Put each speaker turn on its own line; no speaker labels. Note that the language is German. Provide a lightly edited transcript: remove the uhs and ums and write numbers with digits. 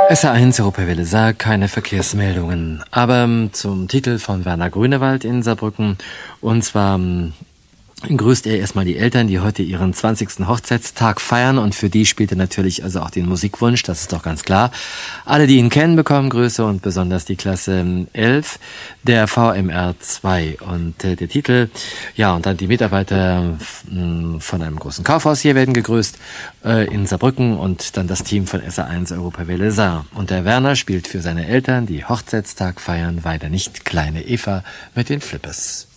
SA1 Europawelle sagt keine Verkehrsmeldungen, aber zum Titel von Werner Grünewald in Saarbrücken. Und zwar grüßt er erstmal die Eltern, die heute ihren 20. Hochzeitstag feiern, und für die spielt er natürlich also auch den Musikwunsch, das ist doch ganz klar. Alle, die ihn kennen, bekommen Grüße, und besonders die Klasse 11 der VMR 2. Und der Titel, ja, und dann die Mitarbeiter von einem großen Kaufhaus hier werden gegrüßt in Saarbrücken, und dann das Team von SA1 Europawelle Saar. Und der Werner spielt für seine Eltern, die Hochzeitstag feiern, weiter nicht kleine Eva mit den Flippers.